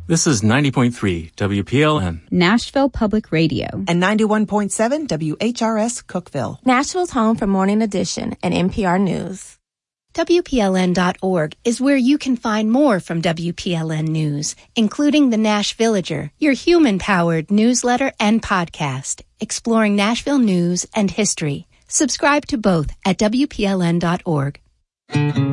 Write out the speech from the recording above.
This is 90.3 WPLN. Nashville Public Radio. And 91.7 WHRS Cookeville. Nashville's home for Morning Edition and NPR News. WPLN.org is where you can find more from WPLN News, including the Nash Villager, your human-powered newsletter and podcast, exploring Nashville news and history. Subscribe to both at WPLN.org.